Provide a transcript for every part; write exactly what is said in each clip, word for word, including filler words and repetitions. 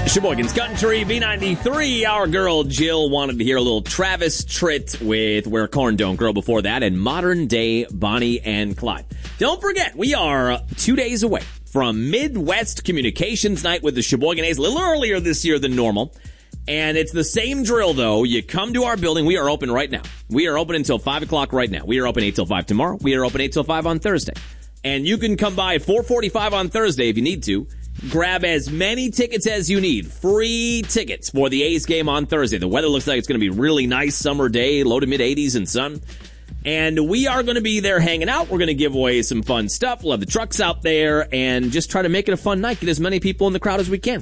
Sheboygan's Country, B ninety-three. Our girl Jill wanted to hear a little Travis Tritt with Where Corn Don't Grow before that, and modern day Bonnie and Clyde. Don't forget, we are two days away from Midwest Communications Night with the Sheboygan A's, a little earlier this year than normal. And it's the same drill, though. You come to our building. We are open right now. We are open until five o'clock right now. We are open eight till five tomorrow. We are open eight till five on Thursday. And you can come by at four forty-five on Thursday if you need to. Grab as many tickets as you need. Free tickets for the A's game on Thursday. The weather looks like it's going to be a really nice summer day, low to mid eighties and sun. And we are going to be there hanging out. We're going to give away some fun stuff. We'll have the trucks out there and just try to make it a fun night. Get as many people in the crowd as we can.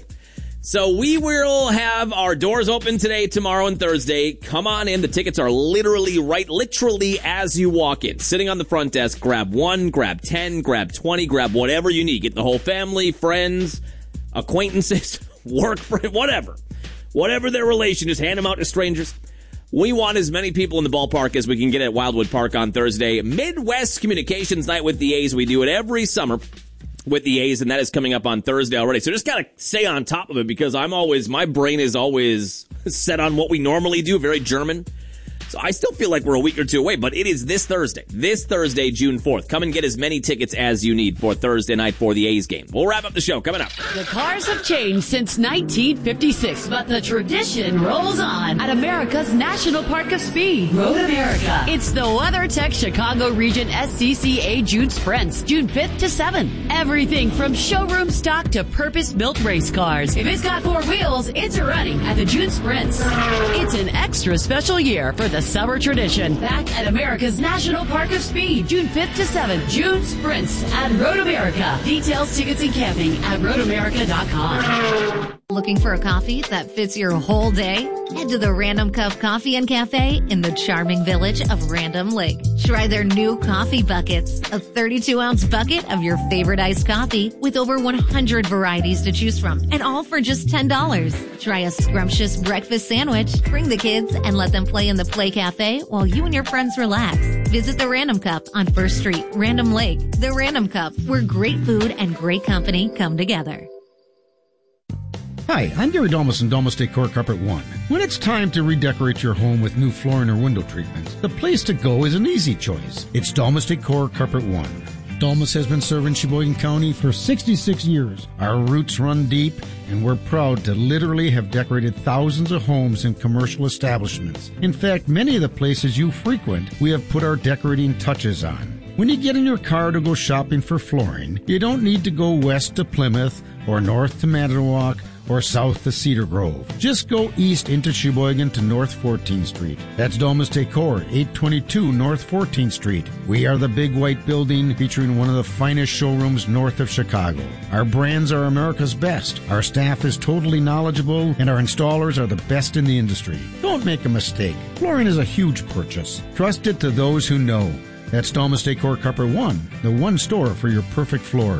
So we will have our doors open today, tomorrow, and Thursday. Come on in. The tickets are literally right, literally as you walk in. Sitting on the front desk, grab one, grab ten, grab twenty, grab whatever you need. Get the whole family, friends, acquaintances, work friends, whatever. Whatever their relation, just hand them out to strangers. We want as many people in the ballpark as we can get at Wildwood Park on Thursday. Midwest Communications Night with the A's. We do it every summer with the A's, and that is coming up on Thursday already. So just gotta stay on top of it because I'm always, my brain is always set on what we normally do, very German. So I still feel like we're a week or two away, but it is this Thursday. This Thursday, June fourth. Come and get as many tickets as you need for Thursday night for the A's game. We'll wrap up the show coming up. The cars have changed since nineteen fifty-six, but the tradition rolls on at America's National Park of Speed, Road America. It's the WeatherTech Chicago Region S C C A June Sprints, June fifth to seventh. Everything from showroom stock to purpose-built race cars. If it's got four wheels, it's running at the June Sprints. It's an extra special year for the The summer tradition. Back at America's National Park of Speed, June fifth to seventh. June Sprints at Road America. Details, tickets, and camping at road america dot com. Looking for a coffee that fits your whole day? Head to the Random Cup Coffee and Cafe in the charming village of Random Lake. Try their new coffee buckets, a thirty-two ounce bucket of your favorite iced coffee with over one hundred varieties to choose from, and all for just ten dollars. Try a scrumptious breakfast sandwich. Bring the kids and let them play in the Play Cafe while you and your friends relax. Visit the Random Cup on First Street, Random Lake. The Random Cup, where great food and great company come together. Hi, I'm Gary Domus in Domus Decor Carpet One. When it's time to redecorate your home with new flooring or window treatments, the place to go is an easy choice. It's Domus Decor Carpet One. Domus has been serving Sheboygan County for sixty-six years. Our roots run deep, and we're proud to literally have decorated thousands of homes and commercial establishments. In fact, many of the places you frequent, we have put our decorating touches on. When you get in your car to go shopping for flooring, you don't need to go west to Plymouth or north to Manitowoc or south to Cedar Grove. Just go east into Sheboygan to North fourteenth Street. That's Domus Decor, eight twenty-two North fourteenth Street. We are the big white building featuring one of the finest showrooms north of Chicago. Our brands are America's best. Our staff is totally knowledgeable, and our installers are the best in the industry. Don't make a mistake. Flooring is a huge purchase. Trust it to those who know. That's Domus Decor Carpet One, the one store for your perfect floor.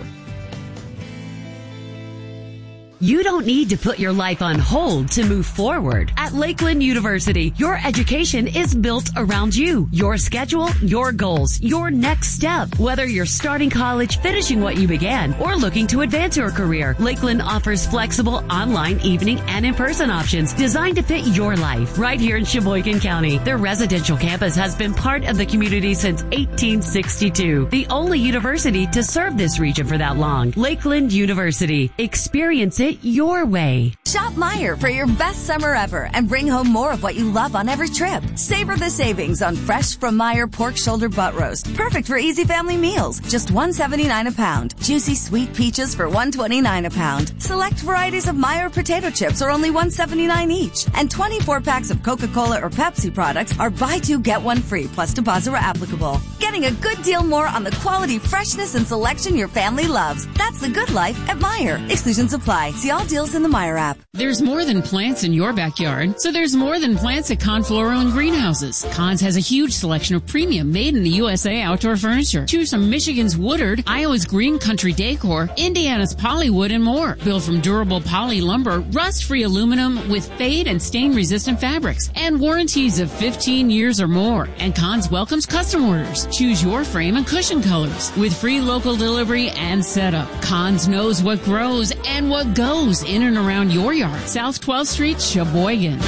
You don't need to put your life on hold to move forward. At Lakeland University, your education is built around you, your schedule, your goals, your next step. Whether you're starting college, finishing what you began, or looking to advance your career, Lakeland offers flexible online, evening, and in-person options designed to fit your life right here in Sheboygan County. Their residential campus has been part of the community since eighteen sixty-two, the only university to serve this region for that long. Lakeland University. Experience it your way. Shop Meijer for your best summer ever and bring home more of what you love on every trip. Savor the savings on fresh from Meijer pork shoulder butt roast. Perfect for easy family meals. Just one seventy-nine a pound. Juicy sweet peaches for one twenty-nine a pound. Select varieties of Meijer potato chips are only one seventy-nine each. And twenty-four packs of Coca-Cola or Pepsi products are buy two, get one free plus deposit where applicable. Getting a good deal more on the quality, freshness, and selection your family loves. That's the good life at Meijer. Exclusions apply. See all deals in the Meijer app. There's more than plants in your backyard, so there's more than plants at Kahn Floral and Greenhouses. Kahn's has a huge selection of premium made in the U S A outdoor furniture. Choose from Michigan's Woodard, Iowa's Green Country Decor, Indiana's Polywood, and more. Built from durable poly lumber, rust-free aluminum with fade and stain-resistant fabrics, and warranties of fifteen years or more. And Kahn's welcomes custom orders. Choose your frame and cushion colors with free local delivery and setup. Kahn's knows what grows and what goes. goes in and around your yard. South twelfth Street, Sheboygan.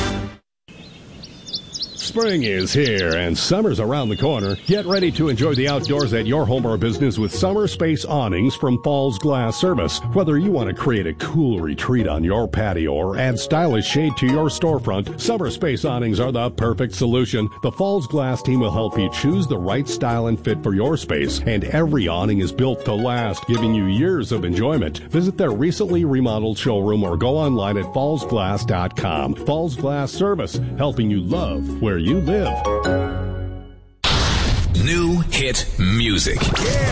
Spring is here and summer's around the corner. Get ready to enjoy the outdoors at your home or business with Summer Space Awnings from Falls Glass Service. Whether you want to create a cool retreat on your patio or add stylish shade to your storefront, Summer Space Awnings are the perfect solution. The Falls Glass team will help you choose the right style and fit for your space, and every awning is built to last, giving you years of enjoyment. Visit their recently remodeled showroom or go online at falls glass dot com. Falls Glass Service, helping you love where you live. New hit music. Yeah.